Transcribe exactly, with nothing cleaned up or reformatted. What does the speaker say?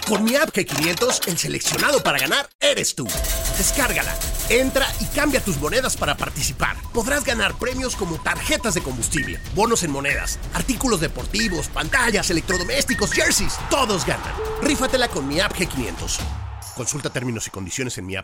Con mi app G quinientos, el seleccionado para ganar eres tú. Descárgala, entra y cambia tus monedas para participar. Podrás ganar premios como tarjetas de combustible, bonos en monedas, artículos deportivos, pantallas, electrodomésticos, jerseys. Todos ganan. Rífatela con mi app G quinientos. Consulta términos y condiciones en mi app.